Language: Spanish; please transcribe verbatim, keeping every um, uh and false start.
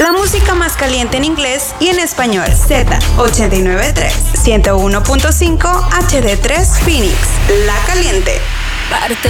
La música más caliente en inglés y en español. Z ochenta y nueve punto tres, ciento uno punto cinco H D tres Phoenix. La Caliente. Parte